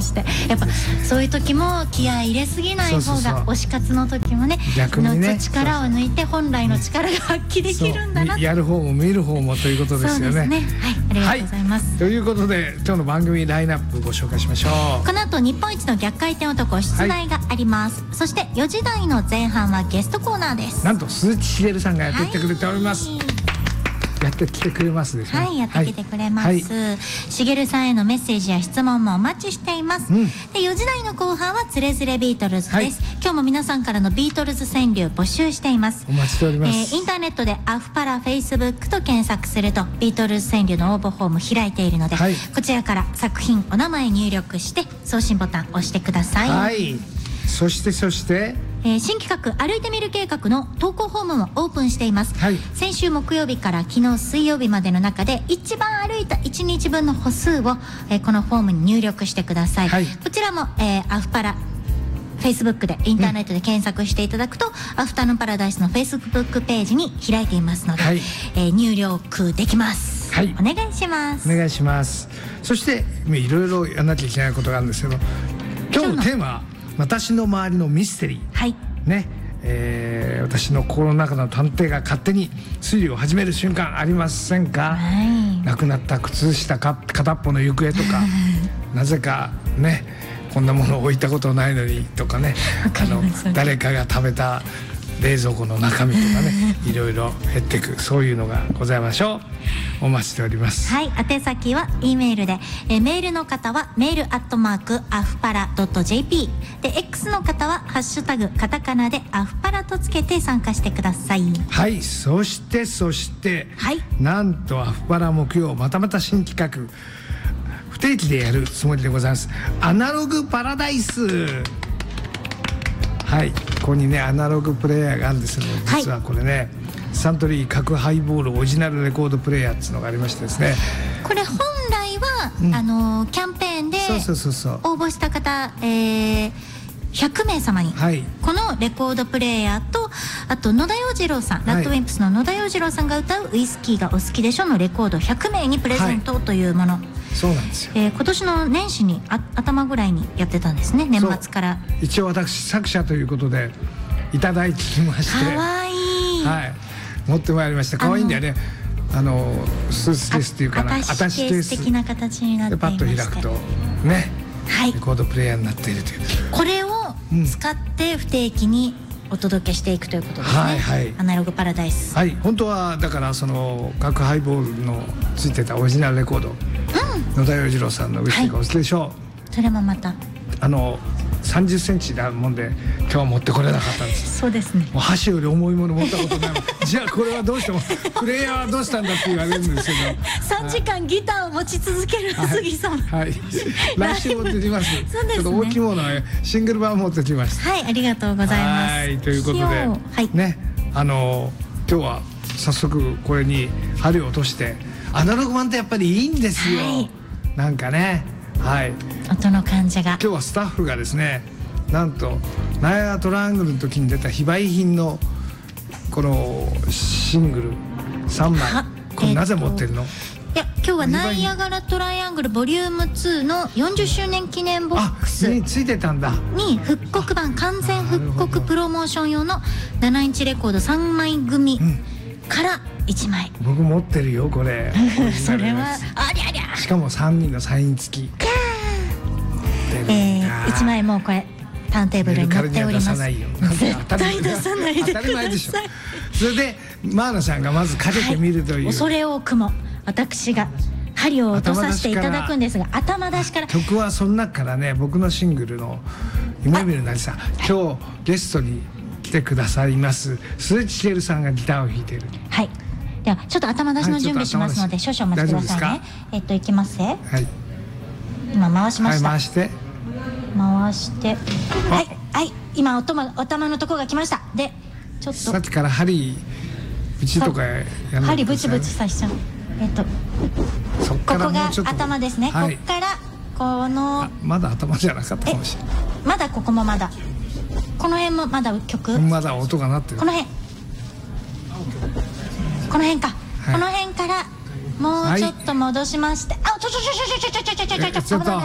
して、やっぱそういう時も気合い入れすぎない方が、推し活の時もね、逆にね、力を抜いて本来の力が発揮できるんだな、 やる方も見る方もということですよね。 そうですね、はい、ありがとうございます、 ということで今日の番組ラインナップご紹介しましょう。 この後日本一の逆回転男出題があります、そして4時台の前半はゲストコーナーです。 なんと鈴木しげるさんがやってきてくれております、やってきてくれますですね。 はい、やってきてくれます、しげるさんへのメッセージや質問もお待ちしています、で4時台の後半はつれづれビートルズです、今日も皆さんからのビートルズ川柳募集しています。 お待ちしております、 インターネットでアフパラフェイスブックと検索するとビートルズ川柳の応募フォーム開いているので、こちらから作品お名前入力して送信ボタン押してください。 はい、そして新企画歩いてみる計画の投稿フォームもオープンしています、先週木曜日から昨日水曜日までの中で一番歩いた1日分の歩数を、このフォームに入力してください、こちらも、アフパラフェイスブックでインターネットで検索していただくと、アフタヌーンパラダイスのフェイスブックページに開いていますので、入力できます、お願いします。 お願いします。そしていろいろやらなきゃいけないことがあるんですけど、今日のテーマは私の周りのミステリー、ね、私の心の中の探偵が勝手に推理を始める瞬間ありませんか、なくなった靴下片っぽの行方とかなぜかね、こんなものを置いたことないのにとかね、誰かが食べた冷蔵庫の中身とかねいろいろ減っていく、そういうのがございましょう。お待ちしております。 はい、宛先は E メールで、メールの方はメールアフパラ .jp で、 X の方はハッシュタグカタカナでアフパラとつけて参加してください。 はい、そして、なんとアフパラ木曜また新企画不定期でやるつもりでございます。アナログパラダイス。はい、ここにねアナログプレイヤーがあるんですけど、実はこれね、サントリー角ハイボールオリジナルレコードプレイヤーっていうのがありましてですね、 これ本来は、キャンペーンで応募した方、100名様に、このレコードプレイヤーと、あと野田洋次郎さん、ラッドウィンプスの野田洋次郎さんが歌うウイスキーがお好きでしょのレコード100名にプレゼントというもの、 そうなんですよ、 今年の年始に頭ぐらいにやってたんですね、年末から。 一応私作者ということでいただいてきまして、 かわいい、 持ってまいりました。かわいいんだよね、スーツケースっていうかな、アタッシュケース的な形になっていまして、 パッと開くとね、レコードプレイヤーになっているという、これを使って不定期にお届けしていくということですね、アナログパラダイス。 本当はだからその角ハイボールのついてたオリジナルレコード、野田洋次郎さんのウイスキーがお好きでしょう、 それもまた 30センチだもんで今日は持ってこれなかったんです。 そうですね、 もう箸より重いもの持ったことないじゃあこれはどうしてもプレイヤーはどうしたんだって言われるんですけど 3時間ギターを持ち続ける杉さん、 来週持ってきます。ちょっと大きいものはシングル版持ってきました。 ありがとうございます。 ということでね、今日は早速これに針を落として、アナログ版ってやっぱりいいんですよ、なんかね、 音の感じが。 今日はスタッフがですね、なんとナイアガラトライアングルの時に出た非売品のこのシングル3枚、これなぜ持ってるの？ いや、今日はナイアガラトライアングルボリューム2の40周年記念ボックスについてたんだに復刻版、完全復刻プロモーション用の7インチレコード3枚組から1枚、 僕持ってるよこれそれはありゃりゃ、 しかも3人のサイン付き 1枚もうこれターンテーブルに載っております。絶対出さないでください。 当たり前でしょ。それでマーナさんがまずかけてみるという、 恐れ多くも私が針を落とさせていただくんですが、頭出しから。 曲はその中からね、僕のシングルの「夢見るなりさ」、今日ゲストに来てくださいます鈴木しげるさんがギターを弾いている。 ではちょっと頭出しの準備しますので、少々お待ちくださいね。いきますね。今回しました。回して今お玉のとこが来ました。でちょっとさっきから針ブチとかやらない、 針ブチブチさしちゃう。ここが頭ですね。こっからこのまだ頭じゃなかったかもしれない。 まだここもまだ、この辺もまだ曲、 まだ音が鳴ってる。 この辺か、この辺からもうちょっと戻しまして、あ、ちょ